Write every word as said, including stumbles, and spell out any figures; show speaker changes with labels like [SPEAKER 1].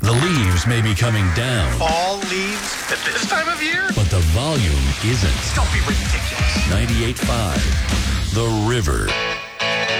[SPEAKER 1] The leaves may be coming down,
[SPEAKER 2] Fall leaves at this time of year?
[SPEAKER 1] but the volume isn't.
[SPEAKER 2] Don't be ridiculous.
[SPEAKER 1] ninety-eight point five The River.